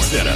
Center.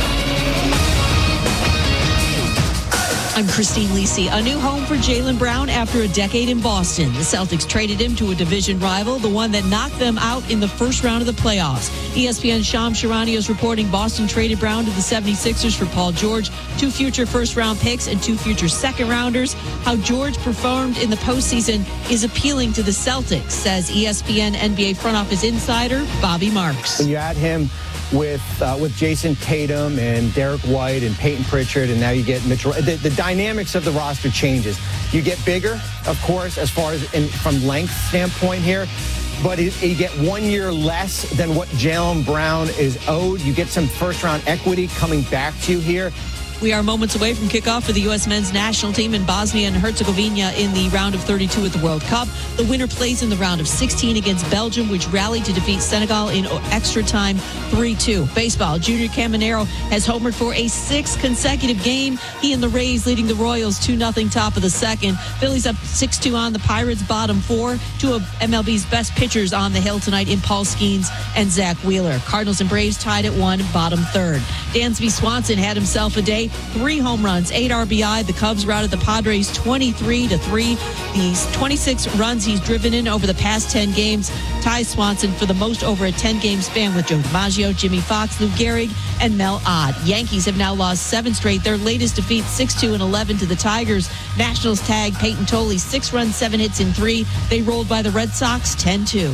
I'm Christine Lisi. A new home for Jaylen Brown after a decade in Boston. The Celtics traded him to a division rival, the one that knocked them out in the first round of the playoffs. ESPN's Shams Charania is reporting Boston traded Brown to the 76ers for Paul George, 2 future first-round picks and 2 future second-rounders. How George performed in the postseason is appealing to the Celtics, says ESPN NBA front office insider Bobby Marks. When you add him with Jason Tatum and Derek White and Peyton Pritchard, and now you get Mitchell. The dynamics of the roster changes. You get bigger, of course, as far as from length standpoint here, but you get 1 year less than what Jaylen Brown is owed. You get some first-round equity coming back to you here. We are moments away from kickoff for the U.S. men's national team in Bosnia and Herzegovina in the round of 32 at the World Cup. The winner plays in the round of 16 against Belgium, which rallied to defeat Senegal in extra time 3-2. Baseball, Junior Caminero has homered for a 6th consecutive game. He and the Rays leading the Royals 2-0 top of the second. Phillies up 6-2 on the Pirates, bottom 4. 2 of MLB's best pitchers on the hill tonight in Paul Skeens and Zach Wheeler. Cardinals and Braves tied at 1, bottom 3rd. Dansby Swanson had himself a day. 3 home runs, 8 RBI. The Cubs routed the Padres 23-3. These 26 runs he's driven in over the past 10 games ties Swanson for the most over a 10-game span with Joe DiMaggio, Jimmy Fox, Lou Gehrig, and Mel Ott. Yankees have now lost 7 straight. Their latest defeat 6-2-11 to the Tigers. Nationals tag Peyton Tolley 6 runs, 7 hits in 3. They rolled by the Red Sox 10-2.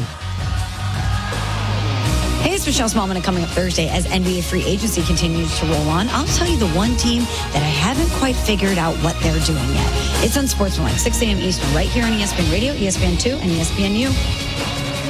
Hey, it's Michelle Smallman, and coming up Thursday as NBA free agency continues to roll on, I'll tell you the one team that I haven't quite figured out what they're doing yet. It's on Sportsmanlike, 6 a.m. Eastern, right here on ESPN Radio, ESPN2, and ESPNU.